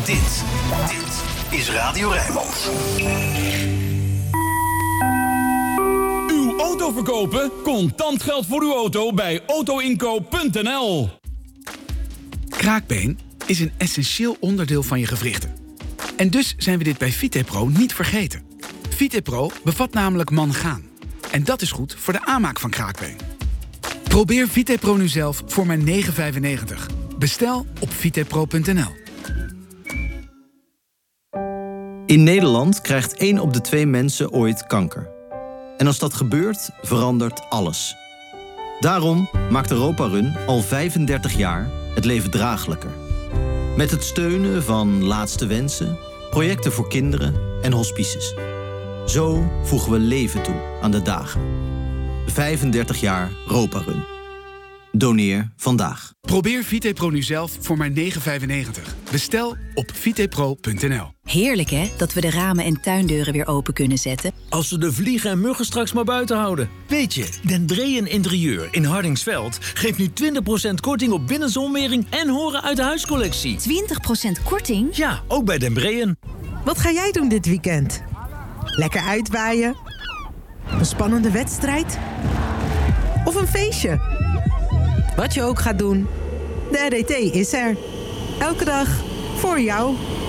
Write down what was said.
Dit is Radio Rijnmond. Uw auto verkopen? Contant geld voor uw auto bij autoinkoop.nl. Kraakbeen is een essentieel onderdeel van je gewrichten. En dus zijn we dit bij VitePro niet vergeten. VitePro bevat namelijk mangaan. En dat is goed voor de aanmaak van kraakbeen. Probeer VitePro nu zelf voor maar €9,95. Bestel op vitepro.nl. In Nederland krijgt 1 op de 2 mensen ooit kanker. En als dat gebeurt, verandert alles. Daarom maakt Europa Run al 35 jaar het leven draaglijker. Met het steunen van Laatste Wensen, projecten voor kinderen en hospices. Zo voegen we leven toe aan de dagen. 35 jaar Europa Run. Doneer vandaag. Probeer VitePro nu zelf voor maar €9,95. Bestel op vitepro.nl. Heerlijk hè, dat we de ramen en tuindeuren weer open kunnen zetten. Als we de vliegen en muggen straks maar buiten houden. Weet je, Den Breën Interieur in Hardingsveld geeft nu 20% korting op binnenzonwering en horen uit de huiscollectie. 20% korting? Ja, ook bij Den Breën. Wat ga jij doen dit weekend? Lekker uitwaaien? Een spannende wedstrijd? Of een feestje? Wat je ook gaat doen, de RET is er. Elke dag voor jou.